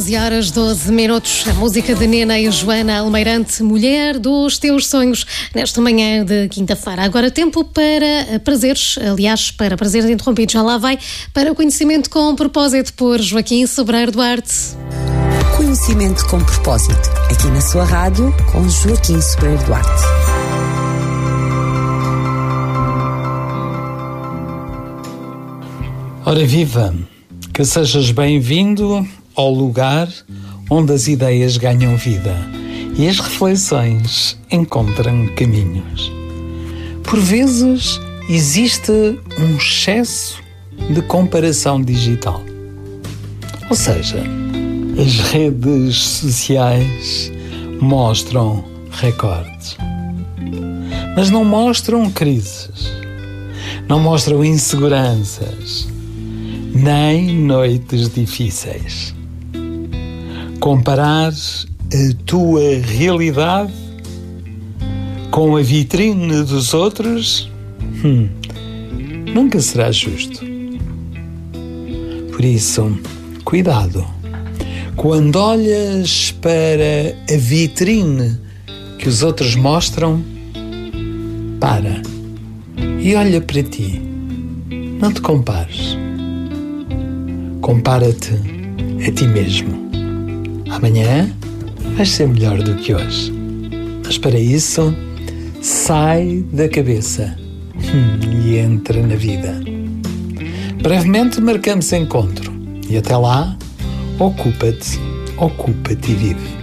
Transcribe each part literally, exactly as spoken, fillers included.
doze horas, doze minutos. A música de Nena e Joana Almeirante, Mulher dos Teus Sonhos, nesta manhã de quinta-feira. Agora tempo para prazeres, aliás, para prazeres interrompidos. Já lá vai para o conhecimento com propósito por Joaquim Sobreiro Duarte. Conhecimento com propósito, aqui na sua rádio, com Joaquim Sobreiro Duarte. Ora viva, que sejas bem-vindo ao lugar onde as ideias ganham vida e as reflexões encontram caminhos. Por vezes existe um excesso de comparação digital. Ou seja, as redes sociais mostram recordes, mas não mostram crises, não mostram inseguranças, nem noites difíceis. Comparar a tua realidade com a vitrine dos outros hum, nunca será justo. Por isso, cuidado. Quando olhas para a vitrine que os outros mostram, para e olha para ti. Não te compares. Compara-te a ti mesmo. Amanhã vais ser melhor do que hoje. Mas para isso, sai da cabeça hum, e entra na vida. Brevemente marcamos encontro. E até lá, ocupa-te, ocupa-te e vive.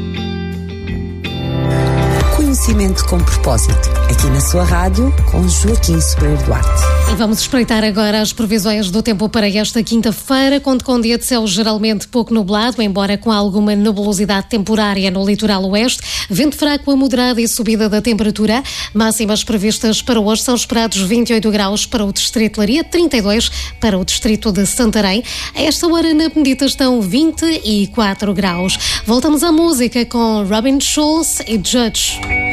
Conhecimento com propósito, aqui na sua rádio, com Joaquim Sobreiro Duarte. E vamos espreitar agora as previsões do tempo para esta quinta-feira, conto com dia de céu geralmente pouco nublado, embora com alguma nebulosidade temporária no litoral oeste, vento fraco a moderado e subida da temperatura. Máximas previstas para hoje são esperados vinte e oito graus para o distrito de Leiria, trinta e dois para o distrito de Santarém. A esta hora na Benedita estão vinte e quatro graus. Voltamos à música com Robin Schulz e Judge.